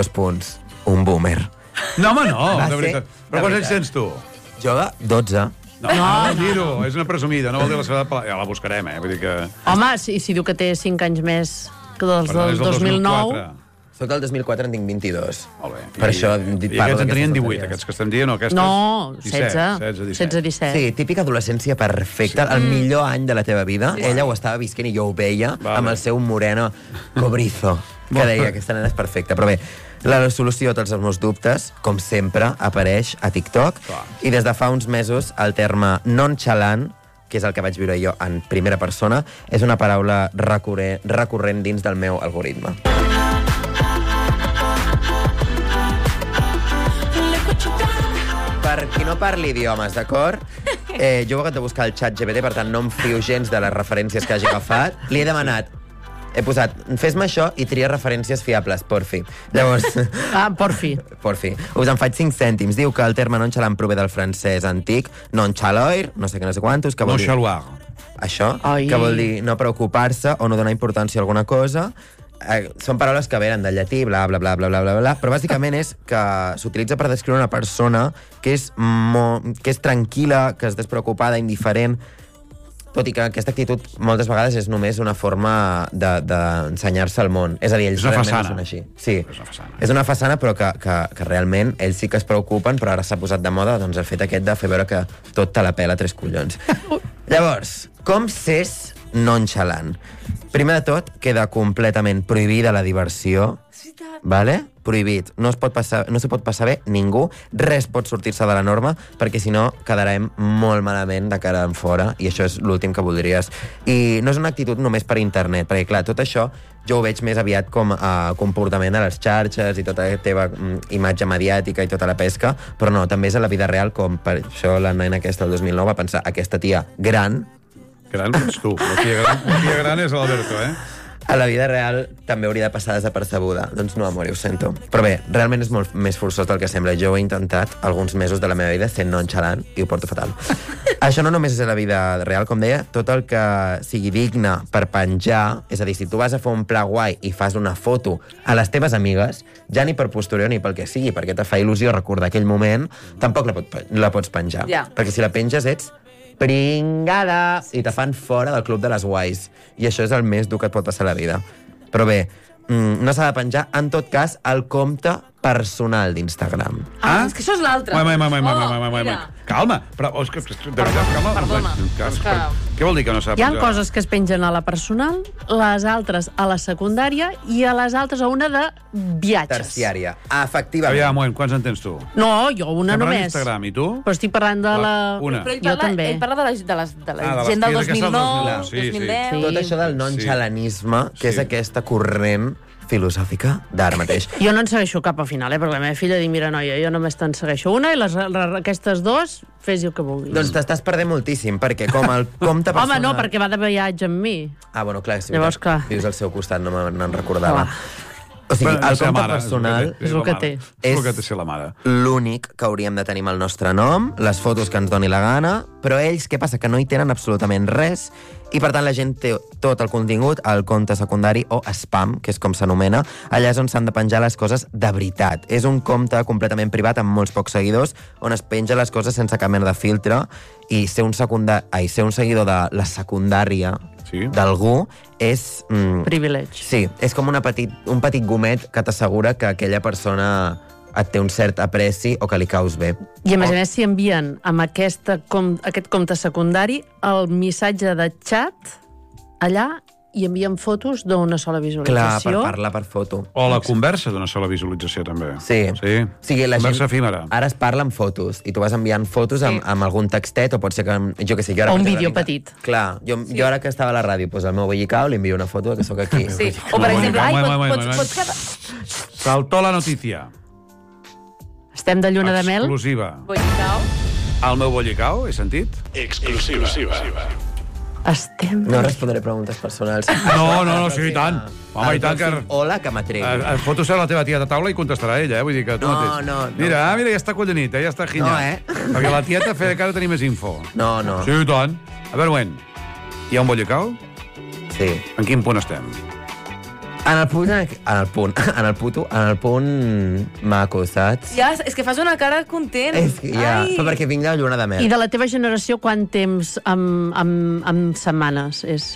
un boomer. No, home, no, de veritat. Però quants anys tens tu? Jo, 12. No, dir-ho, és una presumida, no vol dir la seva edat, ja la buscarem, Vull dir que... Home, si diu que té 5 anys més que dels del 2009... Soc del 2004, en tinc 22. Molt bé. Per això I aquests en tenien 18, aquests que estem dient, o aquestes? No, 16-17. Sí, típica adolescència perfecta, el millor any de la teva vida. Ella ho estava visquent i jo ho veia, amb el seu moreno cobrizo, que deia, aquesta nena és perfecta. Però bé, la solució a tots els meus dubtes, com sempre, apareix a TikTok, i des de fa uns mesos el terme nonchalant, que és el que vaig viure jo en primera persona, és una paraula recurrent dins del meu algoritme. Per qui no parli idiomes, d'acord? Jo he hagut de buscar el xat GPT, per tant no em fio gens de les referències que hagi agafat. Li he demanat, he posat, fes-me això i tria referències fiables, porfi. Llavors... porfi. Porfi. Us en faig 5 cèntims. Diu que el terme nonchalant prové del francès antic, nonchaloir, no sé què, no sé quantos, que vol dir... Això, que vol dir no preocupar-se o no donar importància a alguna cosa. Són paraules que venen del llatí, bla, bla, bla, bla, bla, bla, bla, però bàsicament és que s'utilitza per descriure una persona que és tranquil·la, que és despreocupada, indiferent, tot i que aquesta actitud moltes vegades és només una forma d'ensenyar-se al món. És a dir, ells realment no són així. Sí, és una façana, però que realment ells sí que es preocupen, però ara s'ha posat de moda doncs, el fet aquest de fer veure que tot te la pela 3 collons. Llavors, com s'és nonchalant? Primer de tot, queda completament prohibida la diversió, vale? Prohibit. No se pot passar bé ningú, res pot sortir-se de la norma, perquè si no quedarem molt malament de cara en fora, i això és l'últim que voldries. I no és una actitud només per internet, perquè clar, tot això jo ho veig més aviat com a comportament a les xarxes i tota la teva imatge mediàtica i tota la pesca, però no, també és a la vida real, com per això la nena aquesta del 2009 va pensar, aquesta tia gran... Gran ets tu, la tia gran és l'Alberto, A la vida real també hauria de passar desapercebuda. Doncs no, amor, ho sento. Però bé, realment és molt més forçós del que sembla. Jo ho he intentat alguns mesos de la meva vida sent nonchalant i ho porto fatal. Això no només és a la vida real, com deia, tot el que sigui digne per penjar, és a dir, si tu vas a fer un pla guai i fas una foto a les teves amigues, ja ni per posterior ni pel que sigui, perquè te fa il·lusió recordar aquell moment, tampoc la pots penjar. Perquè si la penges ets pringada, i te fan fora del club de les guais. I això és el més dur que et pot passar a la vida. Però bé, no s'ha de penjar, en tot cas, el compte personal d'Instagram. És que això és l'altre. Calma, però... De veritat, calma. Perdona. Què vol dir que no s'ha de Hi ha penjar? coses que es pengen a la personal, les altres a la secundària i a les altres a una de viatges. Terciària. Efectivament. Aviam, moment, quants en tens tu? No, jo una Estem parlant només. d'Instagram, i tu? Però estic parlant de la... Una. Però Jo també. ell parla de la gent del 2009, 2010... Tot això del nonxalanisme, que és aquesta corrent filosòfica d'ara mateix. Jo no en segueixo cap al final, perquè la meva filla diu, mira, noia, jo només te'n segueixo una i aquestes dues, fes el que vulguis. Doncs t'estàs perdent moltíssim, perquè com el compte personal... Home, no, perquè va de viatge amb mi. Ah, bueno, clar, si Llavors, clar. vius al seu costat, no me'n recordava. Clar. O sigui, Però el és la compte mare, personal és el que té. És el que té ser la mare. l'únic que hauríem de tenir amb el nostre nom, les fotos que ens doni la gana, però ells, què passa? Que no hi tenen absolutament res, i per tant la gent té tot el contingut al compte secundari o spam, que és com s'anomena. Allà és on s'han de penjar les coses de veritat. És un compte completament privat amb molts pocs seguidors, on es penja les coses sense cap mena de filtre, i ser un seguidor de la secundària d'algú és... Privilegi. Sí, és com un petit gomet que t'assegura que aquella persona et té un cert apreci o que li caus bé. I a més a més, si envien amb aquest compte secundari el missatge de xat allà i envien fotos d'una sola Clar, visualització. per parlar per foto. O la conversa d'una sola visualització, també. Sí. Sí. O sigui, la Conversa gent efímera. ara es parla amb fotos i tu vas enviant fotos amb algun textet o pot ser que, jo què sé, jo ara... O un per vídeo exemple, petit. Clar, jo ara que estava a la ràdio, doncs al meu bollicau li envio una foto que sóc aquí. Sí. O, per exemple, pots quedar... Saltó la notícia. Estem de lluna de mel. Exclusiva. Bollicau. Al meu bollicau, he sentit? Exclusiva. Estem... No respondré preguntes personals. No, sí, i tant. Home, i tant que... Hola, que m'atrevi. Fotos a la teva tia de taula i contestarà ella, eh? Vull dir que tu No, mateix. no. Mira, ja està collonit, ja està ginyat. No, Perquè la tieta fa que ha de tenir més info. No. Sí, i tant. A veure, un moment. Hi ha un bollicau? Sí. En quin punt estem? En el punt maco, saps? Ja, és que fas una cara content. És que ja, Ai. però perquè vinc de la lluna de mel. I de la teva generació, quant temps amb setmanes és?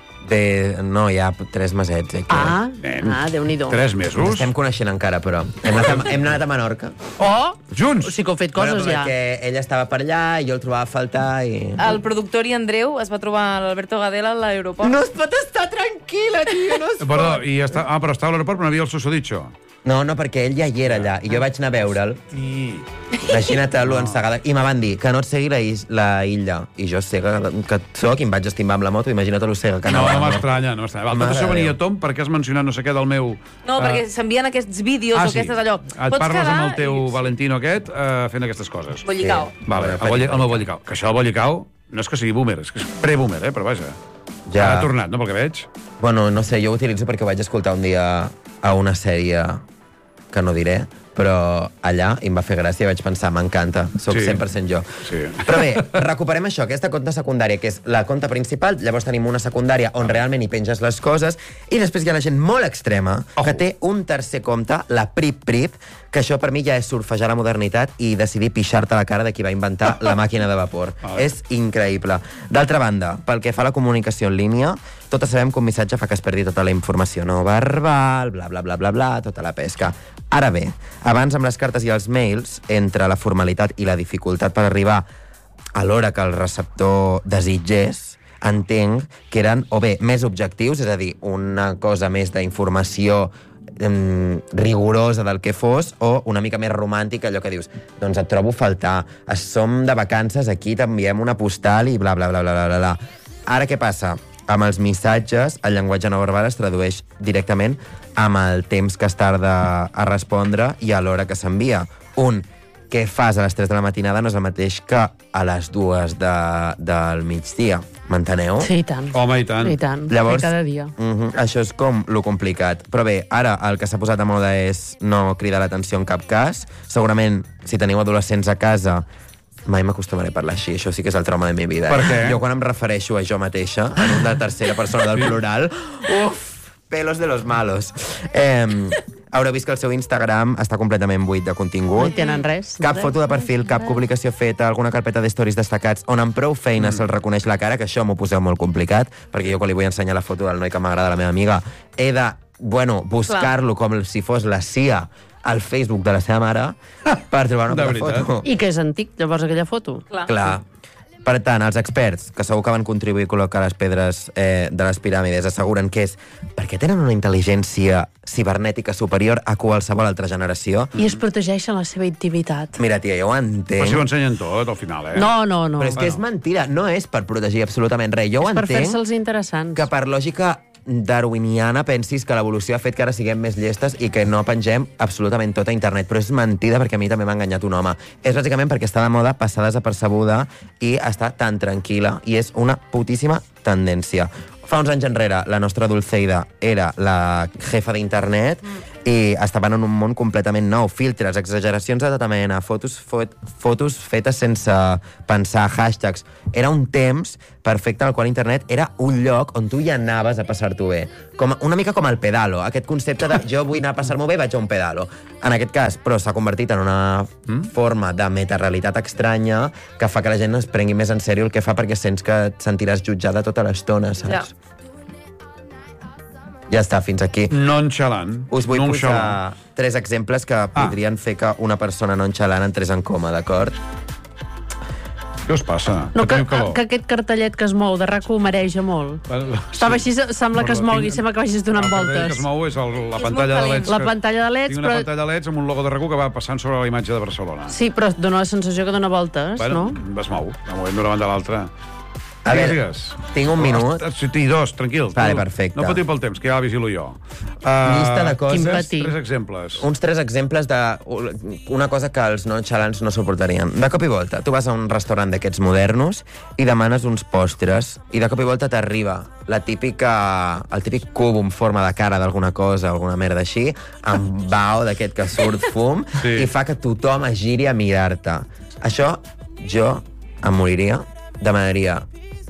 No, ja 3 mesets. Déu-n'hi-do. 3 mesos? Estem coneixent encara, però. Hem anat a Menorca. Junts? Sí que heu fet coses, ja. Perquè ella estava per allà i jo el trobava a faltar i... El productor i Andreu es va trobar l'Alberto Gadela a l'aeroport. No es pot estar tranquil·la, tio, no es Perdó, pot. però estava a l'aeroport, però no havia el susodicho. No, perquè ell ja hi era allà, i jo vaig anar a veure'l. Imagina't-lo ensegada. I me van dir que no et segui la illa. I jo cega que soc i em vaig estimbar amb la moto, imagina't-lo cega que No anava. m'estranya. Tot això venia Tom perquè has mencionat no sé què del meu... No, perquè s'envien aquests vídeos o aquestes allò. Et parles amb el teu Valentino aquest fent aquestes coses. Bollicau. Vale, el meu bollicau. Que això del bollicau no és que sigui boomer, és que és pre-boomer, però vaja. Ja. Ha tornat, no, pel que veig? Bueno, no sé, jo ho utilitzo perquè ho vaig escoltar un dia a una sèrie que no diré, però allà em va fer gràcia i vaig pensar, m'encanta, soc 100% jo. Sí. Però bé, recuperem això, aquesta compte secundària, que és la compte principal, llavors tenim una secundària on realment hi penges les coses, i després hi ha la gent molt extrema que té un tercer compte, la Prip, que això per mi ja és surfejar la modernitat i decidir pixar-te la cara de qui va inventar la màquina de vapor. És increïble. D'altra banda, pel que fa a la comunicació en línia, totes sabem que un missatge fa que es perdi tota la informació no verbal, bla, bla, bla, bla, bla, tota la pesca. Ara bé, abans amb les cartes i els mails, entre la formalitat i la dificultat per arribar a l'hora que el receptor desitgés, entenc que eren o bé més objectius, és a dir, una cosa més d'informació rigorosa del que fos, o una mica més romàntica, allò que dius, doncs et trobo a faltar, som de vacances, aquí t'enviem una postal i bla, bla, bla, bla, bla, bla. Ara què passa? Amb els missatges, el llenguatge no verbal es tradueix directament amb el temps que es tarda a respondre i a l'hora que s'envia. Què fas a les 3 de la matinada no és el mateix que a les 2 del migdia. M'enteneu? Sí, i tant. Home, i tant. I tant, Llavors, cada dia. Això és com lo complicat. Però bé, ara el que s'ha posat a moda és no cridar l'atenció en cap cas. Segurament, si teniu adolescents a casa, mai m'acostumaré a parlar així. Això sí que és el trauma de la meva vida. Per què? Jo quan em refereixo a jo mateixa, en una tercera persona del plural, pelos de los malos. Haureu vist que el seu Instagram està completament buit de contingut. No hi tenen res. Cap foto de perfil, cap publicació feta, alguna carpeta de stories destacats, on amb prou feina se'l reconeix la cara, que això m'ho poseu molt complicat, perquè jo quan li vull ensenyar la foto del noi que m'agrada, la meva amiga, he de bueno, buscar-lo com si fos la CIA al Facebook de la seva mare per trobar una foto. I que és antic, llavors, aquella foto. Clar. Per tant, els experts, que segur que van contribuir a col·locar les pedres de les piràmides, asseguren que és perquè tenen una intel·ligència cibernètica superior a qualsevol altra generació. I es protegeixen la seva intimitat. Mira, tia, jo ho entenc. Però si ho ensenyen tot, al final, No. Però és que és mentida, no és per protegir absolutament res. Jo ho entenc. És per fer-se'ls interessants. Que per lògica darwiniana pensis que l'evolució ha fet que ara siguem més llestes i que no pengem absolutament tot a internet, però és mentida perquè a mi també m'ha enganyat un home. És bàsicament perquè està de moda passar desapercebuda i està tan tranquil·la, i és una putíssima tendència. Fa uns anys enrere, la nostra Dulceida era la jefa d'internet i estaven en un món completament nou. Filtres, exageracions de tota mena, fotos fetes sense pensar, hashtags. Era un temps perfecte en el qual internet era un lloc on tu hi anaves a passar-t'ho bé. Una mica com el pedalo, aquest concepte de jo vull anar a passar-m'ho bé i vaig a un pedalo. En aquest cas, però s'ha convertit en una forma de metarealitat estranya que fa que la gent es prengui més en sèrio el que fa, perquè sents que et sentiràs jutjada tota l'estona, saps? Ja està, fins aquí. Nonchalant. Us vull posar 3 exemples que podrien fer que una persona nonchalant entrés en coma, d'acord? Què us passa? No, que aquest cartellet que es mou de RAC1 mareja molt. Estava així, sembla que es mogui, sembla que vagis donant voltes. El que es mou és la pantalla de LEDs. La pantalla de LEDs, Tinc una pantalla de LEDs amb un logo de RAC1 que va passant sobre la imatge de Barcelona. Sí, però dona la sensació que dona voltes, no? Bueno, es mou, va movent d'una banda a l'altra. A veure, tinc un minut. I 2, tranquil. Vale, perfecte. No patiu pel temps, que ja la vigilo jo. Llista de coses. 3 exemples. Uns 3 exemples d'una cosa que els nonchalants no suportarien. De cop i volta, tu vas a un restaurant d'aquests modernos i demanes uns postres, i de cop i volta t'arriba el típic cub en forma de cara d'alguna cosa, alguna merda així, amb bao d'aquest que surt fum, i fa que tothom es giri a mirar-te. Això, jo em moriria, demanaria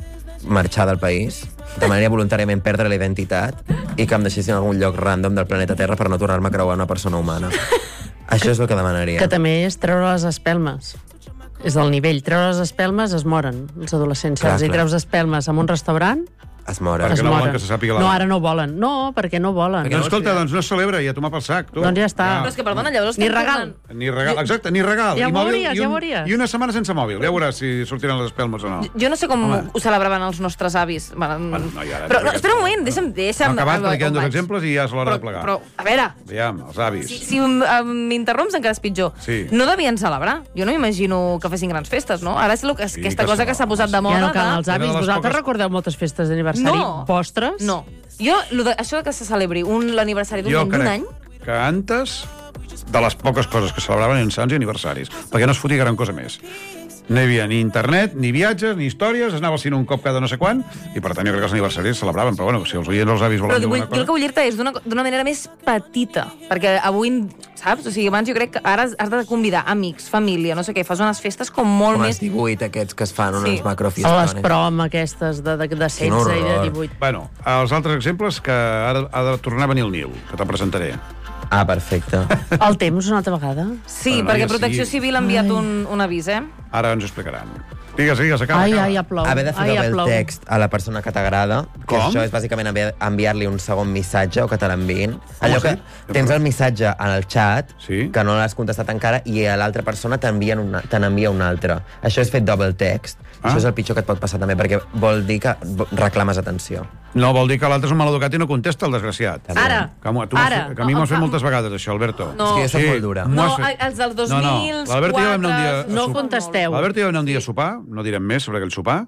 marxar del país, demanaria voluntàriament perdre la identitat i que em deixessin en algun lloc random del planeta Terra per no tornar-me a creuar una persona humana. Això és el que demanaria. Que també és treure les espelmes. És del nivell. Treure les espelmes es moren, els adolescents. Si treus espelmes en un restaurant, es moren. Perquè no volen que se sàpiga la... No, ara no volen. No, perquè no volen. Doncs escolta, doncs no es celebra i a tomar pel sac, tu. Doncs ja està. Però és que, perdona, llavors... Ni regal. Ni regal, exacte, ni regal. Ja veuries. I una setmana sense mòbil. Ja veuràs si sortiran les espelmes o no. Jo no sé com ho celebraven els nostres avis. Bueno, no, ja, però espera un moment, deixa'm... Acabat, perquè queden 2 exemples i ja és l'hora de plegar. Però, a veure... Aviam, els avis. Si m'interromps encara és pitjor. No devien celebrar. Jo no m'imagino que fessin grans festes, no? Ara és aquesta cosa que s'ha posat de moda. Ja no cal els avis. Vosaltres recordeu moltes festes d'aniversari vostres? No. Jo, això que se celebri l'aniversari d'un any... Jo crec que antes, de les poques coses que celebraven en sants i aniversaris, perquè no es fotia gran cosa més. No hi havia ni internet, ni viatges, ni històries, es anava al cine un cop cada no sé quan, i per tant jo crec que els aniversaris celebraven, però bueno, si els oients els avis volen dir alguna cosa... Jo el que vull dir-te és d'una manera més petita, perquè avui, saps? O sigui, abans jo crec que ara has de convidar amics, família, no sé què, fas unes festes com molt més... Com els 18 aquests que es fan, unes macrofiestones. O les prom aquestes de 16 i de 18. Bueno, els altres exemples que ara ha de tornar a venir el Nil, que te'l presentaré. Ah, perfecte. El temps una altra vegada? Sí, perquè Protecció Civil ha enviat un avís, Ara ens ho explicaran. Digues, acaba. Ai, ja plou. Haver de fer el text a la persona que t'agrada, que això és bàsicament enviar-li un segon missatge o que te l'enviïn. Allò que tens el missatge en el xat, que no l'has contestat encara, i a l'altra persona te n'envia un altre. Això és fer double text. Això és el pitjor que et pot passar també, perquè vol dir que reclames atenció. No, vol dir que l'altre és un maleducat i no contesta, el desgraciat. Ara. Que a mi m'ho has fet moltes vegades, això, Alberto. No. És que jo soc molt dura. No, els del 2004... No contesteu. L'Alberto i jo vam anar un dia a sopar, no direm més sobre aquell sopar.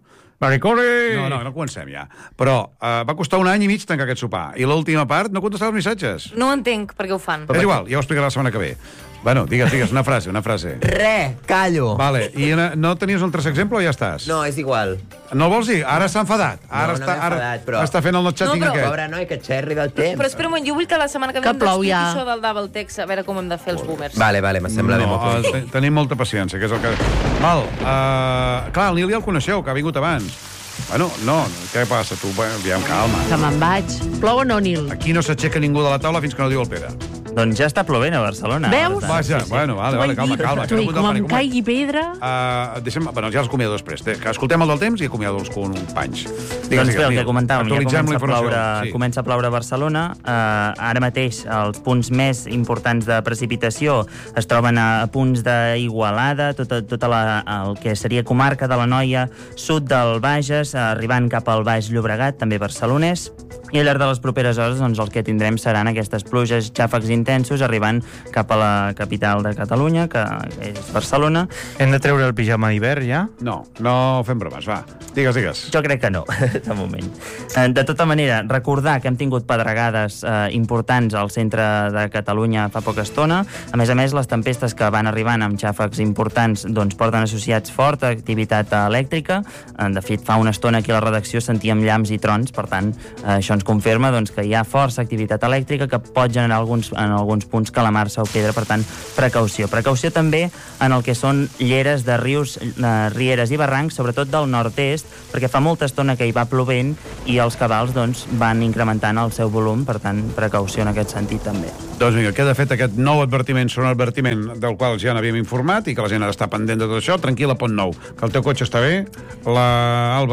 No comencem ja. Però va costar 1 any i mig tancar aquest sopar. I l'última part no contestava els missatges. No ho entenc per què ho fan. És igual, ja ho explicaré la setmana que ve. Bueno, digues, una frase. Callo. Vale, i no tenies un tercer exemple o ja estàs? No, és igual. No el vols dir? Ara s'ha enfadat. Ara està fent el chatting aquest. Pobre noi, que xerri del temps. Però espera un moment, jo vull que la setmana que ve m'expliqui això del double text, a veure com hem de fer els boomers. Vale, me sembla bé molt. Tenim molta paciència, que és el que... Val, clar, el Nil ja el coneixeu, que ha vingut abans. Bueno, no, què passa, tu? Aviam, calma. Que me'n vaig. Plou o no, Nil? Aquí no s'aixeca ningú de la taula fins que no diu el Pere. Doncs ja està plovent a Barcelona. Veus? Vaja, bueno, vale, calma. Tu, com em caigui pedra... Bueno, ja els acomiado després. Escoltem el del temps i acomiado els companys. Doncs bé, el que comentàvem, ja comença a ploure a Barcelona. Ara mateix els punts més importants de precipitació es troben a punts d'Igualada, tota el que seria comarca de l'Anoia, sud del Bages, arribant cap al Baix Llobregat, també barcelonès. I al llarg de les properes hores doncs, el que tindrem seran aquestes pluges, xàfecs intensos, arribant cap a la capital de Catalunya, que és Barcelona. Hem de treure el pijama d'hivern, ja? No fem bromes, va. Digues. Jo crec que no, de moment. De tota manera, recordar que hem tingut pedregades importants al centre de Catalunya fa poca estona. A més, les tempestes que van arribant amb xàfecs importants doncs, porten associats forta activitat elèctrica. De fet, fa una estona aquí a la redacció sentíem llamps i trons, per tant, això ens confirma doncs, que hi ha força activitat elèctrica que pot generar en alguns punts calamarsa o pedra, per tant, precaució. Precaució també en el que són lleres de rius, rieres i barrancs, sobretot del nord-est, perquè fa molta estona que hi va plovent i els cabals doncs, van incrementant el seu volum, per tant, precaució en aquest sentit també. Doncs vinga, queda fet aquest nou advertiment sobre un advertiment del qual ja n'havíem informat i que la gent ha d'estar pendent de tot això. Tranquil·la, Pont Nou, que el teu cotxe està bé. La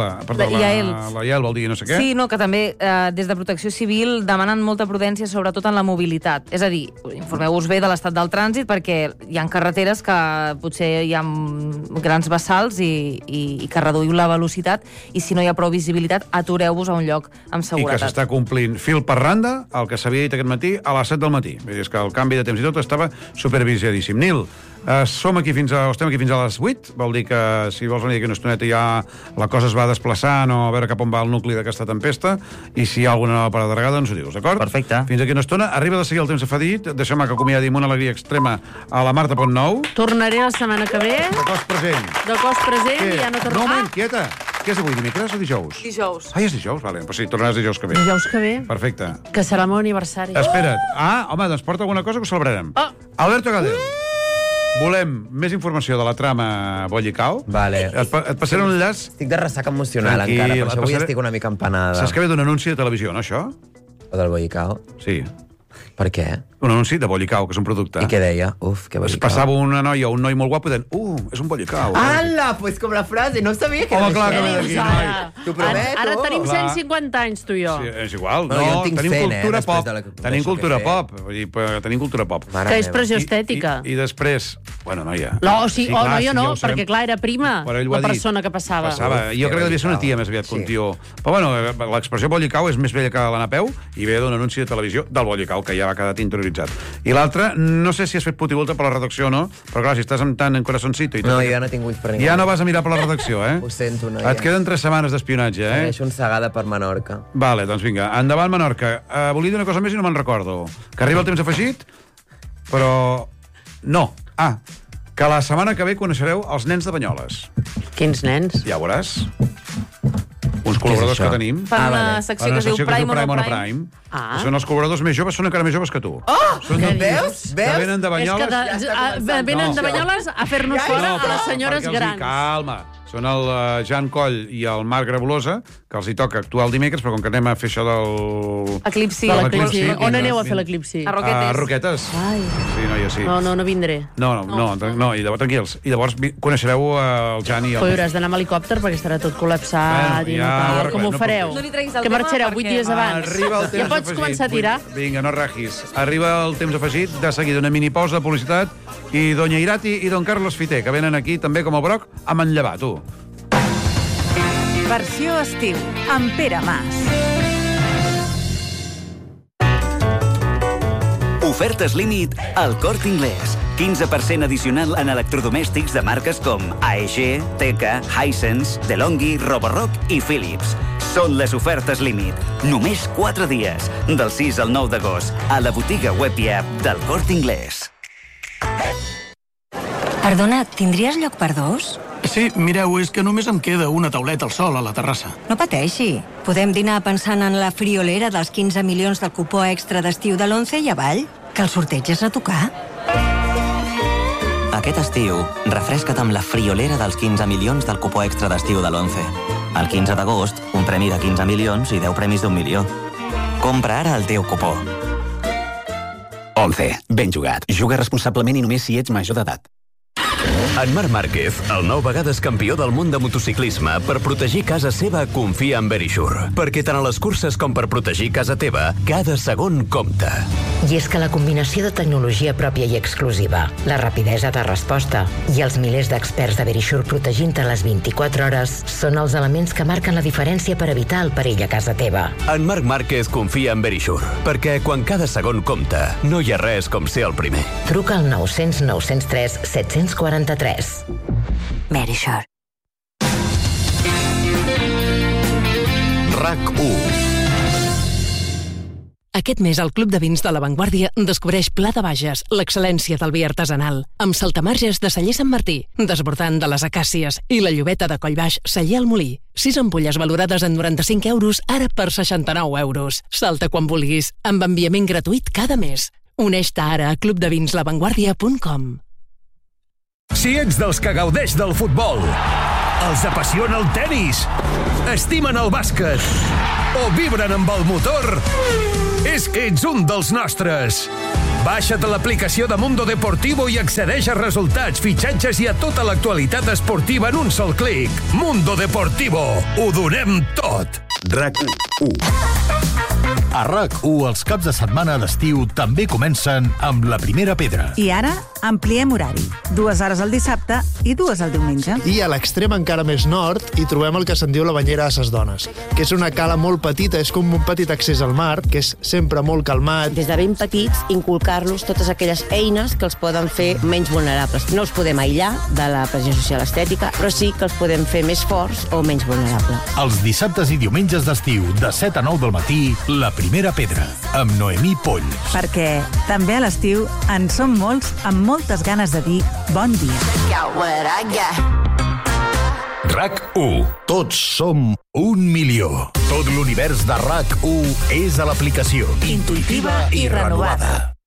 Yael vol dir no sé què. Sí, no, que també des de Protecció Civil demanen molta prudència, sobretot en la mobilitat. És a dir, informeu-vos bé de l'estat del trànsit, perquè hi ha carreteres que potser hi ha grans bassals i que reduïu la velocitat, i si no hi ha prou visibilitat, atureu-vos a un lloc amb seguretat. I que s'està complint fil per randa el que s'havia dit aquest matí a les 7 del matí. Vull dir, és que el canvi de temps i tot estava supervisiadíssim. Nil, estem aquí fins a les 8, vol dir que si vols venir aquí una estoneta ja la cosa es va desplaçant o a veure cap on va el nucli d'aquesta tempesta, i si hi ha alguna nova pedregada ens ho dius, d'acord? Perfecte. Fins aquí una estona. Arriba de seguir el temps afadit, deixem que acomiadi amb una alegria extrema a la Marta Pont Nou. Tornaré la setmana que ve. De cos present. I ja no tornarà. No, moment, quieta. Què és avui, dimecres o dijous? Dijous. És dijous, vale. Pues sí, tornaràs dijous que ve. Dijous que ve. Perfecte. Que serà el meu aniversari. Espera't. Home, doncs porta alguna cosa que ho celebrarem. Alberto Gadel. Volem més informació de la trama Bollicao. Vale. Et passaré un enllaç. Estic de ressaca emocional encara, per això avui estic una mica empanada. Saps que ve d'un anunci de televisió, no, això? O del Bollicao? Sí. Per què? Un anunci de Bollicao, que és un producte. I què deia? Uf, que Bollicao. Es passava una noia o un noi molt guapo i deien, és un Bollicao. Ala, pues com la frase, no sabia que era clar que ve d'aquí, noi. T'ho prometo. Ara tenim 150 anys, tu i jo. Sí, és igual. No, jo en tinc 100, cultura pop. Tenim cultura pop. Tenim cultura pop. Que és pressió estètica. I després... Bueno, noia. No, jo no, perquè clar, era prima la persona que passava. Jo crec que devia ser una tia més aviat que un tio. Però bueno, l'expressió Bollicao és més vella que la Napeu i ve d'un anunci de televisió del Bollicao, que ja va quedar interioritzat. I l'altre, no sé si has fet put i volta per la redacció o no, però clar, si estàs amb tant en corazoncito... No, jo no tinc ulls per ningú. Ja no vas a mirar per la redacció, eh? Ho sento, noia. Et queden 3 setmanes d'espionatge, eh? Segueixo un segada per Menorca. Vale, doncs vinga, endavant Menorca. Volia dir una cosa més i no me'n recordo. Que arriba el temps afegit, però... No. Que la setmana que ve coneixereu els nens de Banyoles. Quins nens? Ja ho veuràs. Uns col·laboradors que tenim. Per una secció que es diu Prime on a Prime. Són els col·laboradors més joves, són encara més joves que tu. Veus? Que venen de Banyoles... És que venen de Banyoles a fer-nos fora a les senyores grans. Calma. Són el Jan Coll i el Marc Grabolosa, que els hi toca actuar el dimecres, però com que anem a fer això del... Eclipsi. On aneu a fer l'eclipsi? A Roquetes. A Roquetes. Ai. Sí, noia, sí. No vindré. No, i llavors, tranquils. I llavors coneixereu el Jan i el... Però hauràs d'anar amb helicòpter perquè estarà tot col·lapsat i no tal. Com ho fareu? No li treguis el que marxareu 8 dies abans. Arriba el temps ja pots començar a tirar. Vinga, no rajis. Arriba el temps afegit, de seguida una mini pausa de publicitat, i Doña Irati i Don Carlos Fité, que venen aquí també com el broc a manllevar, tu. Versió estiu, amb Pere Mas. Ofertes límit al Corte Inglés. 15% addicional en electrodomèstics de marques com AEG, Teka, Hisense, DeLonghi, Roborock i Philips. Són les ofertes límit. Només 4 dies, del 6 al 9 d'agost, a la botiga web i app del Corte Inglés. Perdona, tindries lloc per 2? Sí, mireu, és que només em queda una tauleta al sol a la terrassa. No pateixi. Podem dinar pensant en la friolera dels 15 milions del cupó extra d'estiu de l'11 i avall, que el sorteig és a tocar. Aquest estiu, refresca't amb la friolera dels 15 milions del cupó extra d'estiu de l'11. El 15 d'agost, un premi de 15 milions i 10 premis d'1 milió. Compra ara el teu cupó. 11. Ben jugat. Juga responsablement i només si ets major d'edat. En Marc Márquez, el 9 vegades campió del món de motociclisme, per protegir casa seva confia en Verisure. Perquè tant a les curses com per protegir casa teva, cada segon compta. I és que la combinació de tecnologia pròpia i exclusiva, la rapidesa de resposta i els milers d'experts de Verisure protegint-te les 24 hores són els elements que marquen la diferència per evitar el perill a casa teva. En Marc Márquez confia en Verisure, perquè quan cada segon compta, no hi ha res com ser el primer. Truca al 900 903 743. Verisure. RAC1. Aquest mes al Club de Vins de La Vanguardia descobreix Pla de Bages, l'excel·lència del vi artesanal, amb saltamarges de Celler Sant Martí, desbordant de les acàcies, i la llobeta de Collbaix Celler al Molí. 6 ampolles valorades en 95 euros, ara per 69 euros. Salta quan vulguis, amb enviament gratuït cada mes. Uneix-te ara a clubdevinslavanguardia.com. Si ets dels que gaudeix del futbol, els apassiona el tennis, estimen el bàsquet o vibren amb el motor, és que ets un dels nostres. Baixa't l'aplicació de Mundo Deportivo i accedeix a resultats, fitxatges i a tota l'actualitat esportiva en un sol clic. Mundo Deportivo. Ho donem tot. RAC1. A RAC1 els caps de setmana d'estiu també comencen amb La Primera Pedra. I ara ampliem horari. 2 hores al dissabte i 2 al diumenge. I a l'extrem encara més nord hi trobem el que se'n diu la Banyera de ses Dones, que és una cala molt petita, és com un petit accés al mar, que és sempre molt calmat. Des de ben petits, inculcar-los totes aquelles eines que els poden fer menys vulnerables. No els podem aïllar de la pressió social estètica, però sí que els podem fer més forts o menys vulnerables. Els dissabtes i diumenges d'estiu, de 7 a 9 del matí, La Primera Pedra, amb Noemí Poll. Perquè també a l'estiu en som molts amb moltes ganes de dir bon dia. RAC1. Tots som 1 milió. Tot l'univers de RAC1 és a l'aplicació. Intuïtiva i renovada.